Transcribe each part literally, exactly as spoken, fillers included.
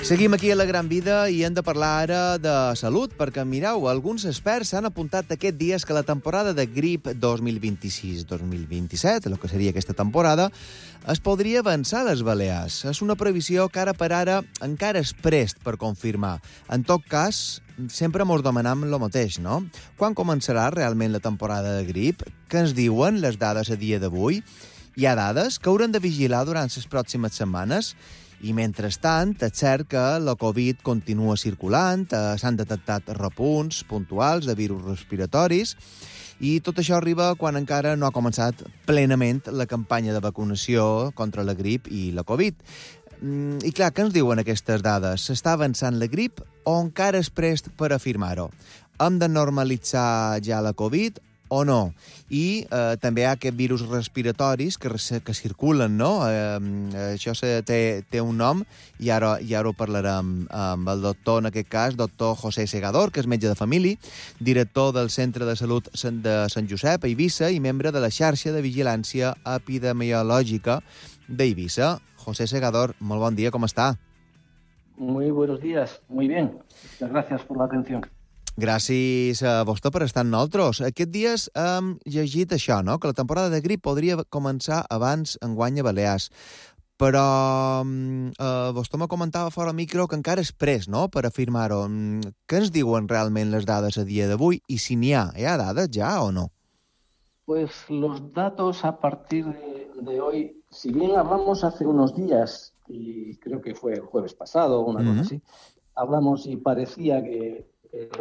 Seguim aquí a La Gran Vida i hem de parlar ara de salut, perquè, mireu, alguns experts s'han apuntat aquest dies que la temporada de grip dos mil vint-i-sis dos mil vint-i-set, el que seria aquesta temporada, es podria avançar a les Balears. És una previsió que ara per ara encara és prest per confirmar. En tot cas, sempre mos demanam el mateix, no? Quan començarà realment la temporada de grip? Què ens diuen les dades a dia d'avui? Hi ha dades que haurem de vigilar durant les pròximes setmanes? I, mentrestant, és cert que la Covid continua circulant, eh, s'han detectat repunts puntuals de virus respiratoris, i tot això arriba quan encara no ha començat plenament la campanya de vacunació contra la grip i la Covid. Mm, I, clar, què ens diuen aquestes dades? S'està avançant la grip o encara és prest per afirmar-ho? Hem de normalitzar ja la Covid o no? I eh, també hi ha aquests virus respiratoris que, que circulen, no? Eh, això se, té, té un nom i ara, i ara ho parlarem amb el doctor, en aquest cas, doctor José Segador, que és metge de família, director del Centre de Salut de Sant Josep a Eivissa i membre de la xarxa de vigilància epidemiològica d'Eivissa. José Segador, molt bon dia, com està? Muy buenos días, muy bien. Muchas gracias por la atención. Gràcies a vostè per estar amb nosaltres. Aquests dies hem llegit això, no?, que la temporada de grip podria començar abans enguany a Balears. Però eh, vostè me comentava fora micro que encara és pres, no?, per afirmar-ho. Què ens diuen realment les dades a dia d'avui? I si n'hi ha, hi ha dades ja o no? Pues los datos a partir de, de hoy, si bien hablamos hace unos días, y creo que fue el jueves pasado, una mm-hmm. cosa así, hablamos y parecía que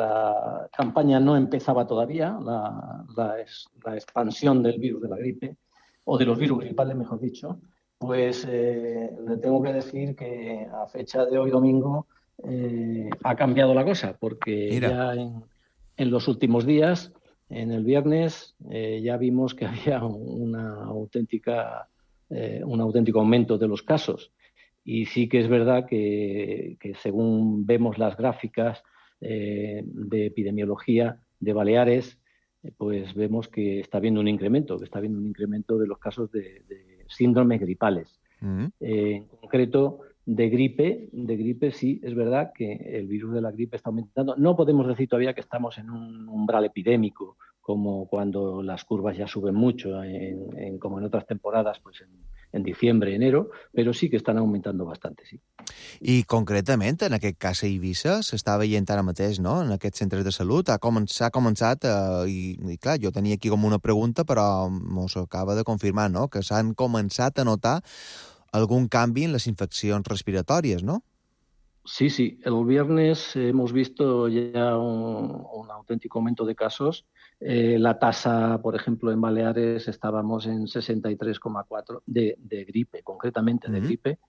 la campaña no empezaba todavía, la, la, es, la expansión del virus de la gripe, o de los virus gripales, mejor dicho, pues eh, le tengo que decir que a fecha de hoy domingo eh, ha cambiado la cosa, porque Mira. ya en, en los últimos días, en el viernes, eh, ya vimos que había una auténtica, eh, un auténtico aumento de los casos. Y sí que es verdad que, que según vemos las gráficas Eh, de epidemiología de Baleares, eh, pues vemos que está habiendo un incremento, que está habiendo un incremento de los casos de, de síndromes gripales. Uh-huh. Eh, en concreto, de gripe, de gripe sí, es verdad que el virus de la gripe está aumentando. No podemos decir todavía que estamos en un umbral epidémico, como cuando las curvas ya suben mucho, en, en, como en otras temporadas, pues en, en diciembre, enero, però sí que estan augmentant bastante, sí. I concretament, en aquest cas a Eivissa, s'està veient ara mateix, no?, en aquests centres de salut, ha començat, ha començat eh, i, i clar, jo tenia aquí com una pregunta, però mos acaba de confirmar, no?, que s'han començat a notar algún canvi en les infeccions respiratòries, ¿no? Sí, sí. El viernes hemos visto ya un, un auténtico aumento de casos. Eh, la tasa, por ejemplo, en Baleares estábamos en sesenta y tres coma cuatro de, de gripe, concretamente de uh-huh. gripe,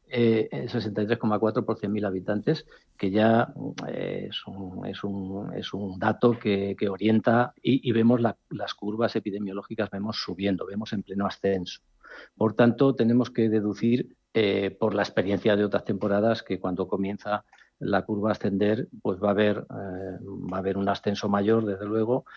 eh, sesenta y tres coma cuatro por cien mil habitantes, que ya eh, es, un, es, un, es un dato que, que orienta y, y vemos la, las curvas epidemiológicas, vemos subiendo, vemos en pleno ascenso. Por tanto, tenemos que deducir eh, por la experiencia de otras temporadas que cuando comienza la curva a ascender, pues va a haber, eh, va a haber un ascenso mayor, desde luego,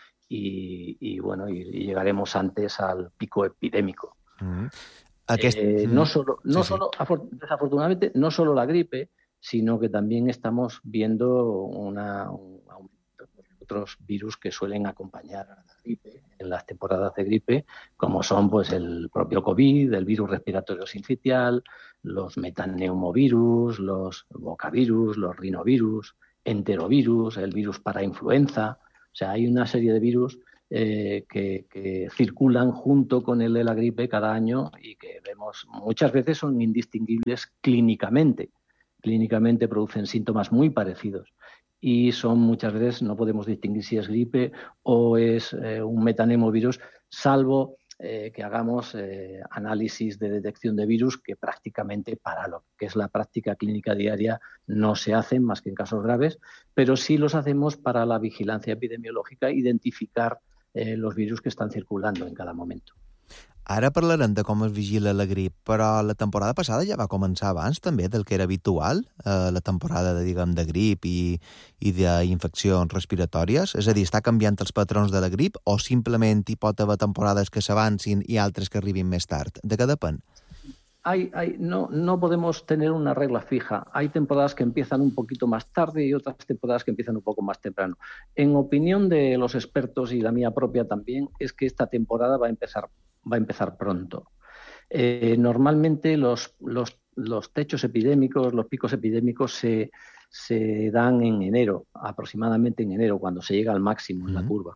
y, y bueno, y, y llegaremos antes al pico epidémico. Mm-hmm. Aquest... Eh, no solo, no sí, solo sí. Desafortunadamente, no solo la gripe, sino que también estamos viendo una, un aumento de otros virus que suelen acompañar a la gripe en las temporadas de gripe, como son pues el propio COVID, el virus respiratorio sincitial, los metaneumovirus, los bocavirus, los rinovirus, enterovirus, el virus para influenza. O sea, hay una serie de virus eh, que, que circulan junto con el de la gripe cada año y que vemos muchas veces son indistinguibles clínicamente. Clínicamente producen síntomas muy parecidos. Y son muchas veces, no podemos distinguir si es gripe o es eh, un metaneumovirus, salvo eh, que hagamos eh, análisis de detección de virus que prácticamente para lo que es la práctica clínica diaria no se hacen más que en casos graves, pero sí los hacemos para la vigilancia epidemiológica, identificar eh, los virus que están circulando en cada momento. Ara parlarem de com es vigila la grip, però la temporada passada ja va començar abans també del que era habitual, eh, la temporada de, diguem, de grip i, i d'infeccions respiratòries. És a dir, està canviant els patrons de la grip o simplement hi pot haver temporades que s'avancin i altres que arribin més tard? De què depèn? hay, hay, no, no podemos tener una regla fija. Hay temporadas que empiezan un poquito más tarde y otras temporadas que empiezan un poco más temprano. En opinión de los expertos y la mía propia también, es que esta temporada va a empezar, va a empezar pronto. Eh, normalmente los, los, los techos epidémicos, los picos epidémicos se, se dan en enero, aproximadamente en enero, cuando se llega al máximo en la curva.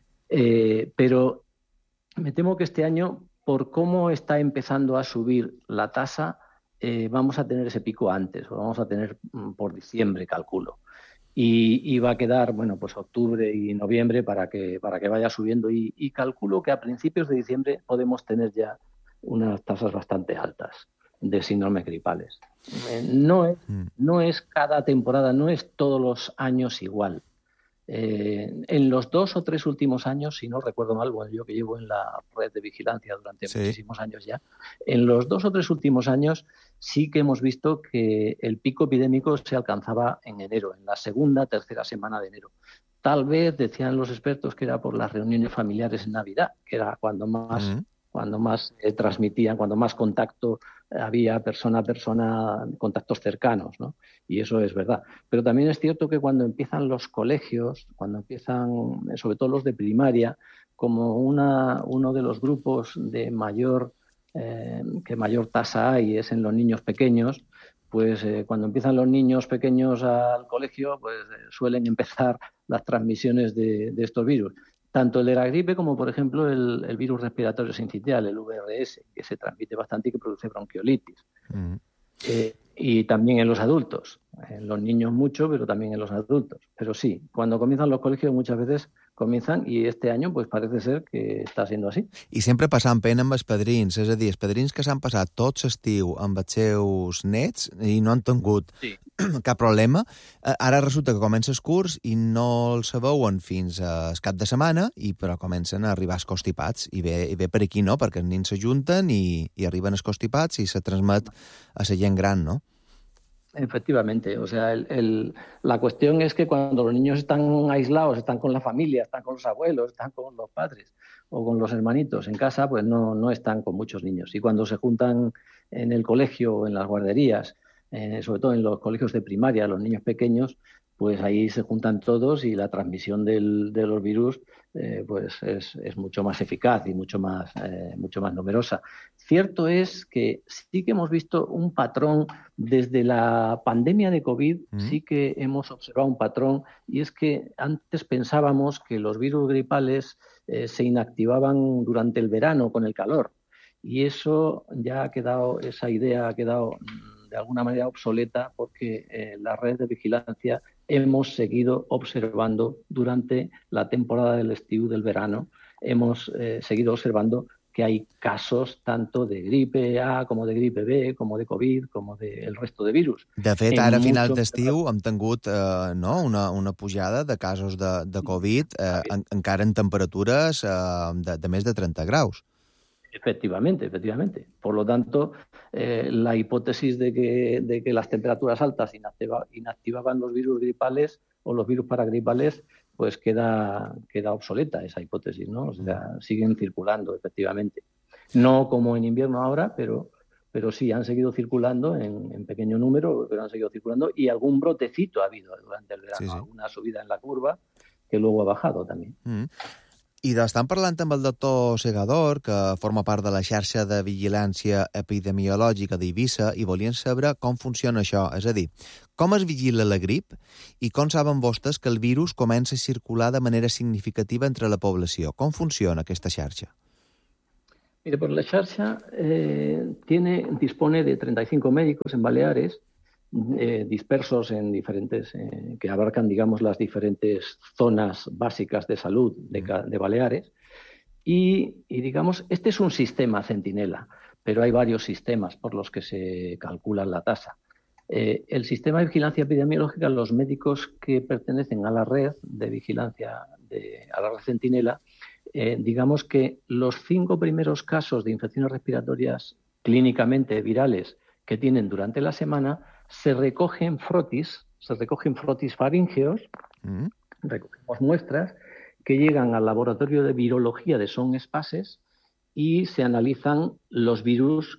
Eh, pero me temo que este año, por cómo está empezando a subir la tasa, eh, vamos a tener ese pico antes, lo vamos a tener por diciembre, calculo. Y, y va a quedar, bueno, pues octubre y noviembre para que, para que vaya subiendo. Y, y calculo que a principios de diciembre podemos tener ya unas tasas bastante altas de síndromes gripales. Eh, no es, no es cada temporada, no es todos los años igual. Eh, en los dos o tres últimos años, si no recuerdo mal, bueno, yo que llevo en la red de vigilancia durante sí. muchísimos años ya, en los dos o tres últimos años sí que hemos visto que el pico epidémico se alcanzaba en enero, en la segunda, tercera semana de enero. Tal vez decían los expertos que era por las reuniones familiares en Navidad, que era cuando más, uh-huh. cuando más eh, transmitían, cuando más contacto había persona a persona, contactos cercanos, ¿no? Y eso es verdad. Pero también es cierto que cuando empiezan los colegios, cuando empiezan, sobre todo los de primaria, como una, uno de los grupos de mayor, eh, que mayor tasa hay es en los niños pequeños, pues eh, cuando empiezan los niños pequeños al colegio, pues eh, suelen empezar las transmisiones de, de estos virus. Tanto el de la gripe como, por ejemplo, el, el virus respiratorio sincitial, el V R S, que se transmite bastante y que produce bronquiolitis. Mm. Eh, y también en los adultos. En los niños mucho, pero también en los adultos. Pero sí, cuando comienzan los colegios muchas veces comienzan i este any pues, parece ser que està sent així. I sempre passant pena amb els padrins, és a dir, els padrins que s'han passat tot l'estiu amb els seus nets i no han tingut sí. cap problema, ara resulta que comença el curs i no els veuen fins al cap de setmana, i però comencen a arribar els constipats, i ve, i ve per aquí, no?, perquè els nens s'ajunten i, i arriben els constipats i se transmet a la gent gran, ¿no? Efectivamente, o sea, el, el, la cuestión es que cuando los niños están aislados, están con la familia, están con los abuelos, están con los padres o con los hermanitos en casa, pues no, no están con muchos niños. Y cuando se juntan en el colegio o en las guarderías, eh, sobre todo en los colegios de primaria, los niños pequeños, pues ahí se juntan todos y la transmisión del, de los virus eh, pues es, es mucho más eficaz y mucho más, eh, mucho más numerosa. Cierto es que sí que hemos visto un patrón desde la pandemia de COVID, mm. sí que hemos observado un patrón, y es que antes pensábamos que los virus gripales eh, se inactivaban durante el verano con el calor, y eso ya ha quedado, esa idea ha quedado de alguna manera obsoleta, porque eh, la red de vigilancia hemos seguido observando durante la temporada del estiu, del verano, hemos eh, seguido observando que hay casos tanto de gripe A como de gripe B, como de COVID, como del de resto de virus. De fet, ara a final d'estiu hem tingut eh, no, una, una pujada de casos de, de COVID eh, en, encara en temperatures eh, de, de més de trenta graus. Efectivamente, efectivamente. Por lo tanto, eh, la hipótesis de que, de que las temperaturas altas inactiva, inactivaban los virus gripales o los virus paragripales, pues queda, queda obsoleta esa hipótesis, ¿no? O sea, siguen circulando, efectivamente. No como en invierno ahora, pero, pero sí, han seguido circulando en, en pequeño número, pero han seguido circulando, y algún brotecito ha habido durante el verano, sí, sí. alguna subida en la curva que luego ha bajado también. Mm. I d'estan parlant amb el doctor Segador, que forma part de la xarxa de vigilància epidemiològica d'Eivissa, i volien saber com funciona això, és a dir, com es vigila la grip i com saben vostès que el virus comença a circular de manera significativa entre la població. Com funciona aquesta xarxa? Mire, pues la xarxa eh, tiene, dispone de treinta y cinco médicos en Baleares, Eh, dispersos en diferentes, eh, que abarcan, digamos, las diferentes zonas básicas de salud de, de Baleares. Y, y, digamos, este es un sistema centinela, pero hay varios sistemas por los que se calcula la tasa. Eh, el sistema de vigilancia epidemiológica, los médicos que pertenecen a la red de vigilancia, de, a la red centinela, eh, digamos que los cinco primeros casos de infecciones respiratorias clínicamente virales que tienen durante la semana se recogen frotis, se recogen frotis faríngeos, mm. recogemos muestras que llegan al laboratorio de virología de Son Espases y se analizan los virus que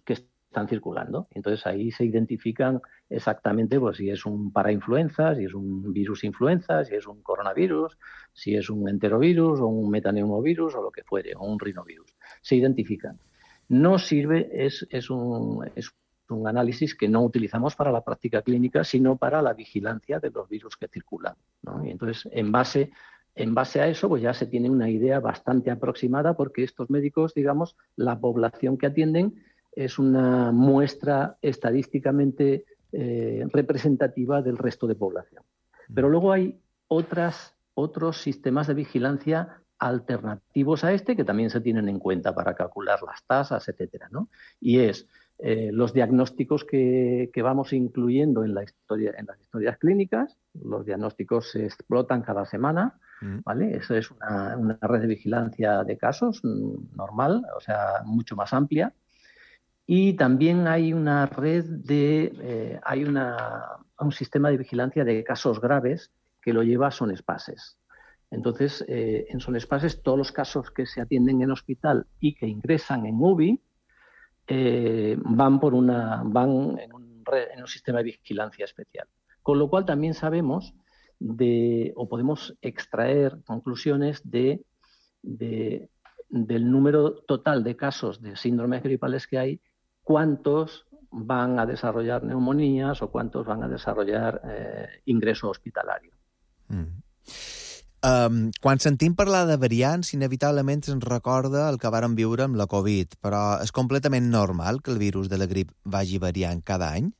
están circulando. Entonces ahí se identifican exactamente pues, si es un parainfluenza, si es un virus influenza, si es un coronavirus, si es un enterovirus o un metaneumovirus o lo que fuere, o un rinovirus. Se identifican. No sirve, es, es, un, es un análisis que no utilizamos para la práctica clínica, sino para la vigilancia de los virus que circulan, ¿no? Y entonces, en base, en base a eso, pues ya se tiene una idea bastante aproximada, porque estos médicos, digamos, la población que atienden es una muestra estadísticamente eh, representativa del resto de población. Pero luego hay otras, otros sistemas de vigilancia alternativos a este que también se tienen en cuenta para calcular las tasas, etcétera, ¿no? Y es eh, los diagnósticos que, que vamos incluyendo en la historia, en las historias clínicas. Los diagnósticos se explotan cada semana, ¿vale? Eso es una, una red de vigilancia de casos normal, o sea, mucho más amplia. Y también hay una red de, eh, hay una, un sistema de vigilancia de casos graves que lo lleva Sonespases. Entonces, eh, en Sonespases, todos los casos que se atienden en hospital y que ingresan en U B I eh, van, por una, van en, un red, en un sistema de vigilancia especial. Con lo cual también sabemos de, o podemos extraer conclusiones de, de, del número total de casos de síndromes gripales que hay, cuántos van a desarrollar neumonías o cuántos van a desarrollar eh, ingreso hospitalario. Mm. Um, quan sentim parlar de variants, inevitablement ens recorda el que vàrem viure amb la Covid, però és completament normal que el virus de la grip vagi variant cada any?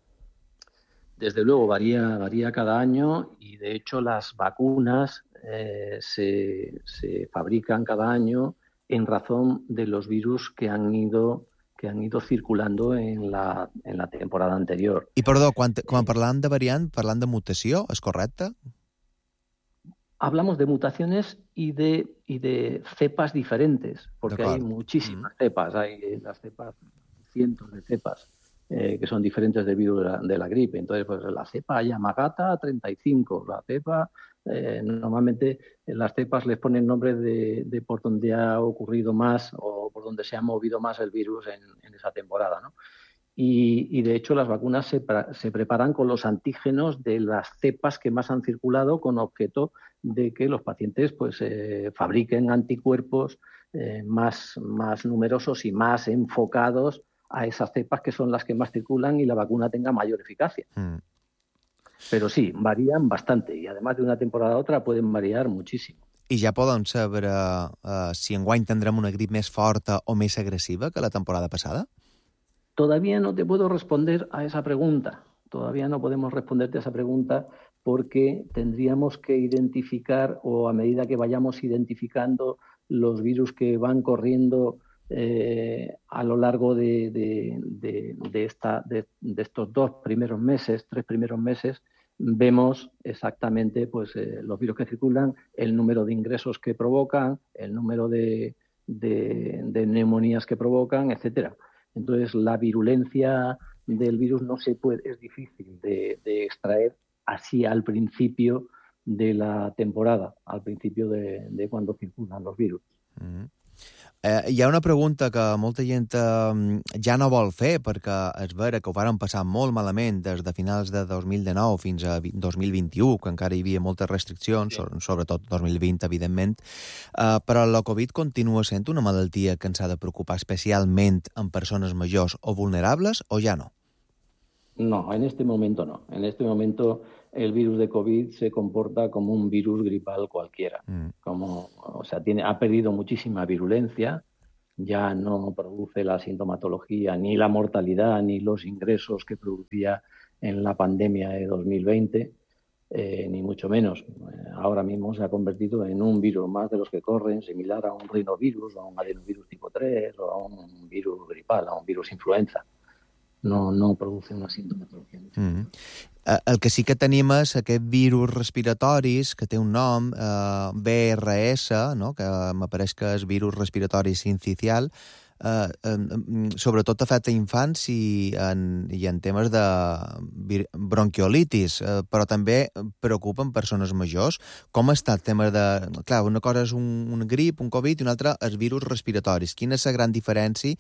Desde luego, varía, varía cada año y, de hecho, las vacunas eh, se, se fabrican cada año en razón de los virus que han ido, que han ido circulando en la, en la temporada anterior. I, perdó, quan, quan parlant de variant, parlant de mutació, és correcte? Hablamos de mutaciones y de, y de cepas diferentes, porque hay muchísimas mm. cepas, hay las cepas, cientos de cepas eh, que son diferentes del virus de la, de la gripe. Entonces, pues la cepa Yamagata treinta y cinco, la cepa, eh, normalmente las cepas les ponen nombre de, de por donde ha ocurrido más o por donde se ha movido más el virus en, en esa temporada, ¿no? Y, y, de hecho, las vacunas se, se preparan con los antígenos de las cepas que más han circulado, con objeto de que los pacientes pues, eh, fabriquen anticuerpos eh, más, más numerosos y más enfocados a esas cepas que son las que más circulan y la vacuna tenga mayor eficacia. Mm. Pero sí, varían bastante y además de una temporada a otra pueden variar muchísimo. I ja podem saber uh, si enguany tindrem una grip més forta o més agressiva que la temporada passada? Todavía no te puedo responder a esa pregunta. Todavía no podemos responderte a esa pregunta porque tendríamos que identificar, o a medida que vayamos identificando los virus que van corriendo eh, a lo largo de, de, de, de, esta, de, de estos dos primeros meses, tres primeros meses, vemos exactamente pues, eh, los virus que circulan, el número de ingresos que provocan, el número de, de, de neumonías que provocan, etcétera. Entonces, la virulencia del virus no se puede, es difícil de, de extraer así al principio de la temporada, al principio de, de cuando circulan los virus. Mm-hmm. Eh, hi ha una pregunta que molta gent eh, ja no vol fer, perquè és vera que ho varen passar molt malament des de finals de dos mil dinou fins a dos mil vint-i-u, que encara hi havia moltes restriccions, sí. Sobretot dos mil vint, evidentment, eh, però la Covid continua sent una malaltia que ens ha de preocupar especialment en persones majors o vulnerables, o ja no? No, en este momento no. En este momento el virus de COVID se comporta como un virus gripal cualquiera. Mm. Como, o sea, tiene, ha perdido muchísima virulencia, ya no produce la sintomatología, ni la mortalidad, ni los ingresos que producía en la pandemia de dos mil veinte, eh, ni mucho menos. Ahora mismo se ha convertido en un virus más de los que corren, similar a un rinovirus, o a un adenovirus tipo tres, o a un virus gripal, a un virus influenza. No, no produce una sintomatologia. Mm. El que sí que tenim és aquest virus respiratoris, que té un nom, eh, B R S, no? Que m'apareix que és virus respiratori sincicial, eh, eh, sobretot afecta infants i en, i en temes de bronquiolitis, eh, però també preocupen persones majors. Com està el tema de... Clar, una cosa és un, un grip, un Covid, i una altra és virus respiratoris. Quina és la gran diferència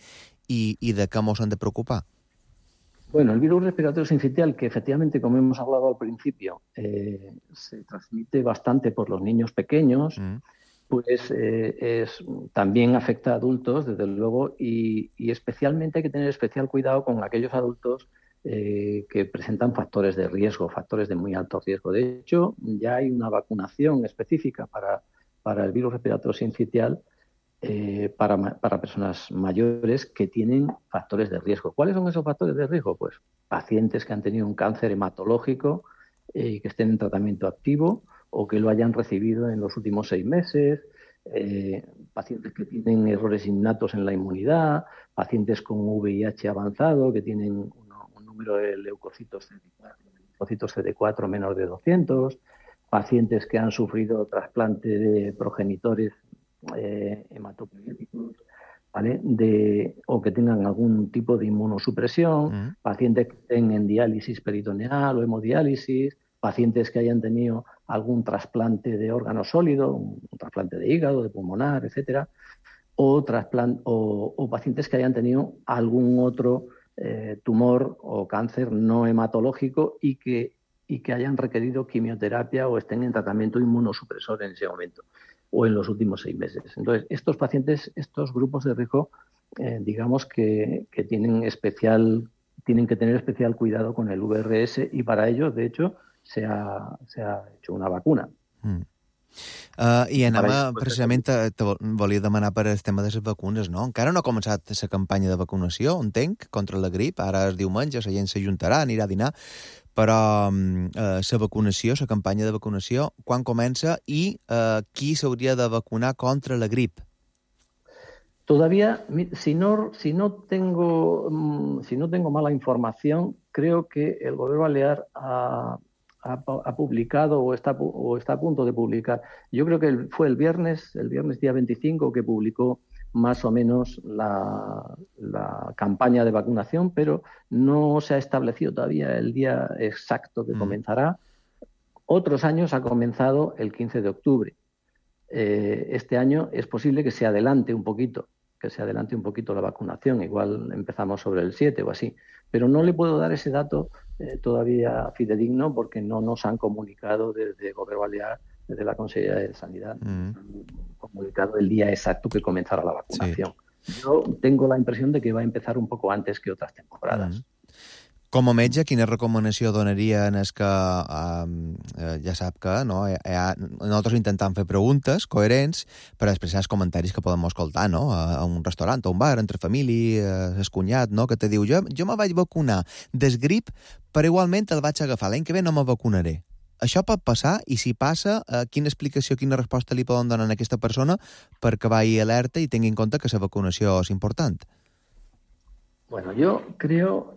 i, i de què mos hem de preocupar? Bueno, el virus respiratorio sincitial, que efectivamente, como hemos hablado al principio, eh, se transmite bastante por los niños pequeños, mm. pues eh, es, también afecta a adultos, desde luego, y, y especialmente hay que tener especial cuidado con aquellos adultos eh, que presentan factores de riesgo, factores de muy alto riesgo. De hecho, ya hay una vacunación específica para, para el virus respiratorio sincitial eh, para, para personas mayores que tienen factores de riesgo. ¿Cuáles son esos factores de riesgo? Pues pacientes que han tenido un cáncer hematológico y eh, que estén en tratamiento activo, o que lo hayan recibido en los últimos seis meses, eh, pacientes que tienen errores innatos en la inmunidad, pacientes con V I H avanzado, que tienen uno, un número de leucocitos C D cuatro, leucocitos C D cuatro menor de doscientos, pacientes que han sufrido trasplante de progenitores eh, hematopoyéticos, ¿vale? De, o que tengan algún tipo de inmunosupresión, uh-huh. pacientes que estén en diálisis peritoneal o hemodiálisis, pacientes que hayan tenido algún trasplante de órgano sólido, un trasplante de hígado, de pulmonar, etcétera, o, trasplant, o, o pacientes que hayan tenido algún otro eh, tumor o cáncer no hematológico y que, y que hayan requerido quimioterapia o estén en tratamiento inmunosupresor en ese momento o en los últimos seis meses. Entonces, estos pacientes, estos grupos de riesgo, eh, digamos que, que tienen especial, tienen que tener especial cuidado con el V R S, y para ellos, de hecho, Se ha, se ha hecho una vacuna. Mm. Uh, I anem a, precisament, te, te volia demanar per el tema de les vacunes, no? Encara no ha començat la campanya de vacunació, entenc, contra la grip. Ara és diumenge, la gent s'ajuntarà, anirà a dinar, però la uh, vacunació, la campanya de vacunació, quan comença i uh, qui s'hauria de vacunar contra la grip? Todavía, si no, si no tengo, si no tengo mala información, creo que el Gobierno Balear ha Ha, ha publicado o está, o está a punto de publicar. Yo creo que el, fue el viernes, el viernes día veinticinco, que publicó más o menos la, la campaña de vacunación, pero no se ha establecido todavía el día exacto que mm. comenzará. Otros años ha comenzado el quince de octubre. Eh, este año es posible que se adelante un poquito, que se adelante un poquito la vacunación. Igual empezamos sobre el siete o así. Pero no le puedo dar ese dato eh, todavía fidedigno, porque no nos han comunicado desde Gobierno Balear, desde la Consejería de Sanidad, mm. han comunicado el día exacto que comenzará la vacunación. Sí. Yo tengo la impresión de que va a empezar un poco antes que otras temporadas. Mm. Com a metge, quina recomanació donaria en el que eh, ja sap que no, eh, eh, nosaltres intentem fer preguntes coherents per expressar els comentaris que podem escoltar, no? A, a un restaurant o un bar, entre família, el cunyat, no? Que te diu, jo, jo me vaig vacunar del grip, però igualment el vaig agafar. L'any que ve no me vacunaré. Això pot passar? I si passa, eh, quina explicació, quina resposta li poden donar a aquesta persona perquè vagi alerta i tingui en compte que la vacunació és important? Bueno, yo creo...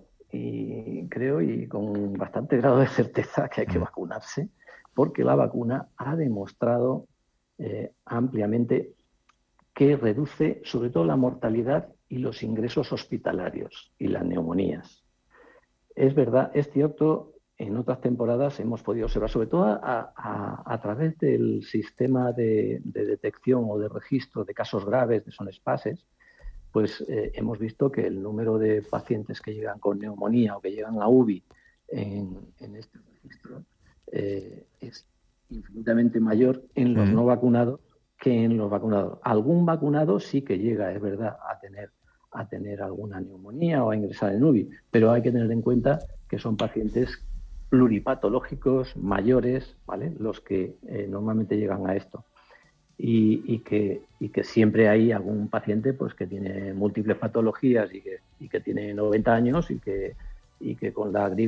y creo y con bastante grado de certeza que hay que vacunarse, porque la vacuna ha demostrado eh, ampliamente que reduce sobre todo la mortalidad y los ingresos hospitalarios y las neumonías. Es verdad, es cierto, en otras temporadas hemos podido observar, sobre todo a, a, a través del sistema de, de detección o de registro de casos graves de SONESPASES, pues eh, hemos visto que el número de pacientes que llegan con neumonía o que llegan a U B I en, en este registro eh, es infinitamente mayor en los mm. no vacunados que en los vacunados. Algún vacunado sí que llega, es verdad, a tener, a tener alguna neumonía o a ingresar en U B I, pero hay que tener en cuenta que son pacientes pluripatológicos, mayores, ¿vale? Los que eh, normalmente llegan a esto. Y, y, que, y que siempre hay algún paciente pues que tiene múltiples patologías y que, y que tiene noventa años y que, y que con la gripe